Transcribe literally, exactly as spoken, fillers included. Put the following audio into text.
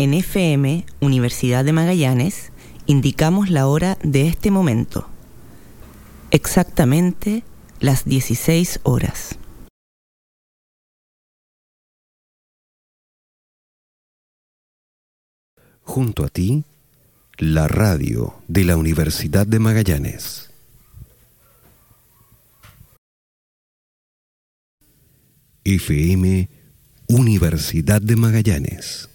En F M, Universidad de Magallanes, indicamos la hora de este momento. Exactamente las dieciséis horas. Junto a ti, la radio de la Universidad de Magallanes. F M, Universidad de Magallanes.